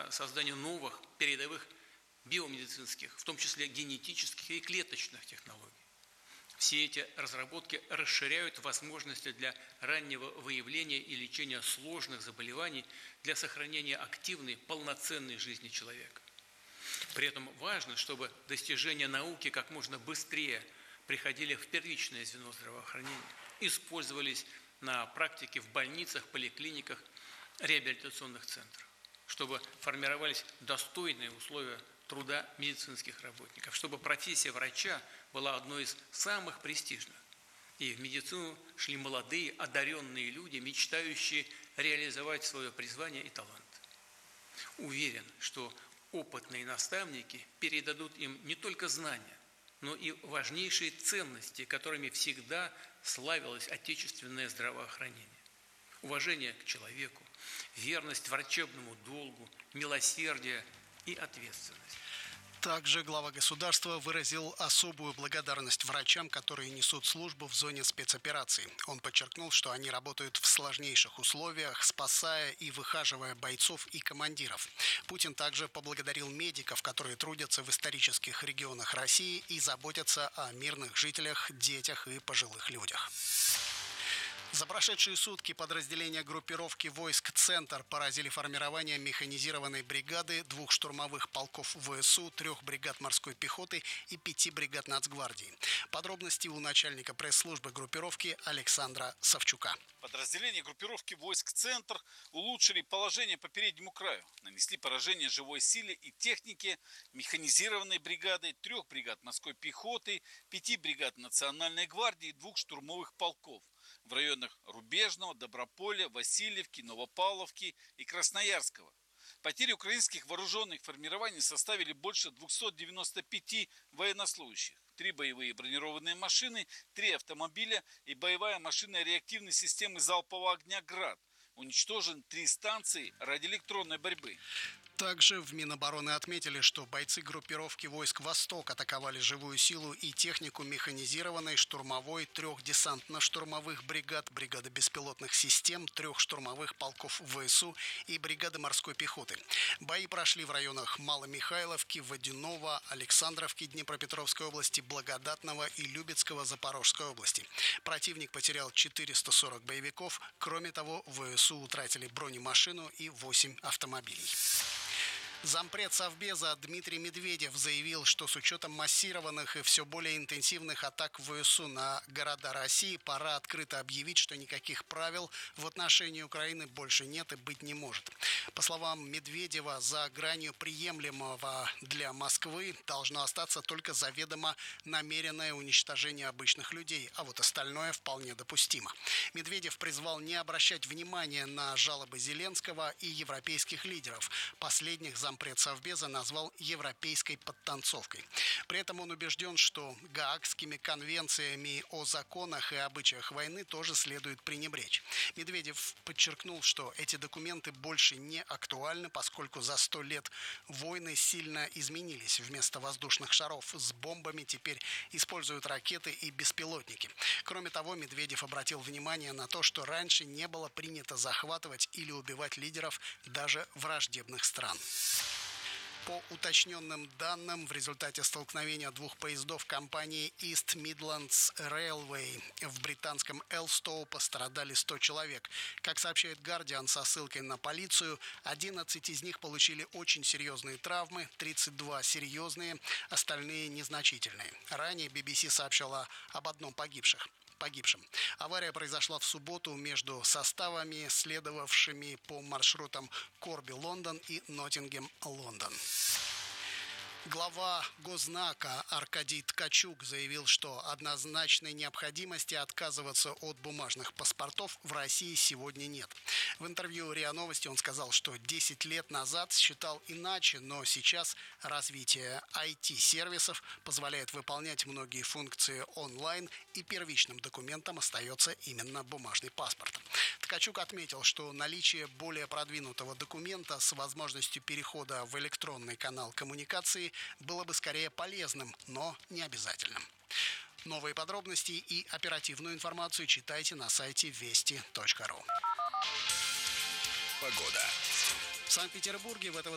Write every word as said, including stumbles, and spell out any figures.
созданию новых передовых биомедицинских, в том числе генетических и клеточных технологий. Все эти разработки расширяют возможности для раннего выявления и лечения сложных заболеваний для сохранения активной, полноценной жизни человека. При этом важно, чтобы достижения науки как можно быстрее приходили в первичное звено здравоохранения, использовались на практике в больницах, поликлиниках, реабилитационных центрах, чтобы формировались достойные условия труда медицинских работников, чтобы профессия врача была одной из самых престижных. И в медицину шли молодые, одаренные люди, мечтающие реализовать свое призвание и талант. Уверен, что опытные наставники передадут им не только знания, но и важнейшие ценности, которыми всегда славилось отечественное здравоохранение. Уважение к человеку, верность врачебному долгу, милосердие и ответственность. Также глава государства выразил особую благодарность врачам, которые несут службу в зоне спецопераций. Он подчеркнул, что они работают в сложнейших условиях, спасая и выхаживая бойцов и командиров. Путин также поблагодарил медиков, которые трудятся в исторических регионах России и заботятся о мирных жителях, детях и пожилых людях. За прошедшие сутки подразделения группировки войск «Центр» поразили формирование механизированной бригады, двух штурмовых полков ВСУ, трех бригад морской пехоты и пяти бригад Нацгвардии. Подробности у начальника пресс-службы группировки Александра Савчука. Подразделения группировки войск «Центр» улучшили положение по переднему краю, нанесли поражение живой силе и технике механизированной бригады, трех бригад морской пехоты, пяти бригад Национальной гвардии и двух штурмовых полков в районах Рубежного, Доброполя, Васильевки, Новопавловки и Красноярского. Потери украинских вооруженных формирований составили больше двухсот девяноста пяти военнослужащих. Три боевые бронированные машины, три автомобиля и боевая машина реактивной системы залпового огня «Град». Уничтожен три станции радиоэлектронной борьбы. Также в Минобороны отметили, что бойцы группировки войск «Восток» атаковали живую силу и технику механизированной, штурмовой, трех десантно-штурмовых бригад, бригады беспилотных систем, трех штурмовых полков ВСУ и бригады морской пехоты. Бои прошли в районах Маломихайловки, Водяного, Александровки Днепропетровской области, Благодатного и Любецкого Запорожской области. Противник потерял четыреста сорок боевиков. Кроме того, ВСУ утратили бронемашину и восемь автомобилей. Зампред Совбеза Дмитрий Медведев заявил, что с учетом массированных и все более интенсивных атак ВСУ на города России пора открыто объявить, что никаких правил в отношении Украины больше нет и быть не может. По словам Медведева, за гранью приемлемого для Москвы должно остаться только заведомо намеренное уничтожение обычных людей, а вот остальное вполне допустимо. Медведев призвал не обращать внимания на жалобы Зеленского и европейских лидеров. Последних за Зампред Совбеза назвал европейской подтанцовкой. При этом он убежден, что Гаагскими конвенциями о законах и обычаях войны тоже следует пренебречь. Медведев подчеркнул, что эти документы больше не актуальны, поскольку за сто лет войны сильно изменились. Вместо воздушных шаров с бомбами теперь используют ракеты и беспилотники. Кроме того, Медведев обратил внимание на то, что раньше не было принято захватывать или убивать лидеров даже враждебных стран. По уточненным данным, в результате столкновения двух поездов компании East Midlands Railway в британском Элстоу пострадали сто человек. Как сообщает Guardian со ссылкой на полицию, одиннадцать из них получили очень серьезные травмы, тридцать два серьезные, остальные незначительные. Ранее би би си сообщала об одном погибших. погибшим. Авария произошла в субботу между составами, следовавшими по маршрутам Корби-Лондон и Ноттингем-Лондон. Глава Гознака Аркадий Ткачук заявил, что однозначной необходимости отказываться от бумажных паспортов в России сегодня нет. В интервью РИА Новости он сказал, что десять лет назад считал иначе, но сейчас развитие ай ти-сервисов позволяет выполнять многие функции онлайн, и первичным документом остается именно бумажный паспорт. Ткачук отметил, что наличие более продвинутого документа с возможностью перехода в электронный канал коммуникации было бы скорее полезным, но не обязательным. Новые подробности и оперативную информацию читайте на сайте вести точка ру. Погода. В Санкт-Петербурге в это